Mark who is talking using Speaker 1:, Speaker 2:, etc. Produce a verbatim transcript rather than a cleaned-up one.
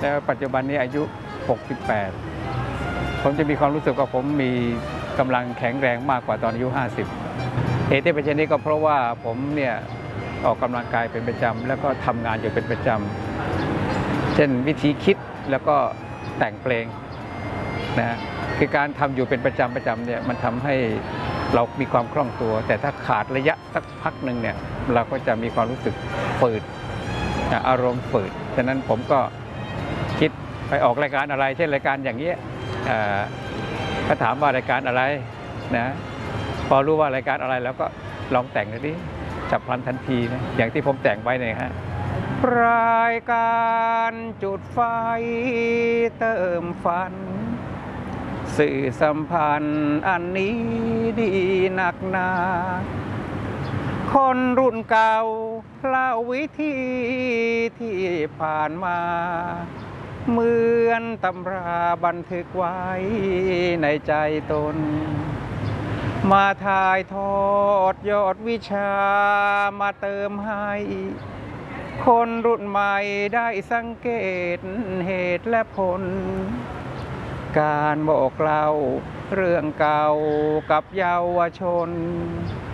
Speaker 1: แล้วปัจจุบันนี้อายุหกสิบแปดผมจะมีความรู้สึกว่าผมมีกำลังแข็งแรงมากกว่าตอนอายุห้าสิบเหตุที่เป็นเช่นนี้ก็เพราะว่าผมเนี่ยออกกำลังกายเป็นประจำแล้วก็ทำงานอยู่เป็นประจำเช่นวิธีคิดแล้วก็แต่งเพลงนะคือการทำอยู่เป็นประจำประจำเนี่ยมันทำให้เรามีความคล่องตัวแต่ถ้าขาดระยะสักพักหนึ่งเนี่ยเราก็จะมีความรู้สึกฝืดอารมณ์ฝืดฉะนั้นผมก็คิดไปออกรายการอะไรเช่นรายการอย่างนี้ก็ถามว่ารายการอะไรนะพอรู้ว่ารายการอะไรแล้วก็ลองแต่งดูดิฉับพลันทันทีนะอย่างที่ผมแต่งไว้เนี่ยฮะรายการจุดไฟเติมฝันสื่อสัมพันธ์อันนี้ดีหนักหนาคนรุ่นเก่าเล่าวิธีที่ผ่านมาเหมือนตำราบันทึกไว้ในใจตนมาถ่ายทอดยอดวิชามาเติมให้คนรุ่นใหม่ได้สังเกตเหตุและผลการบอกเล่าเรื่องเก่ากับเยาวชน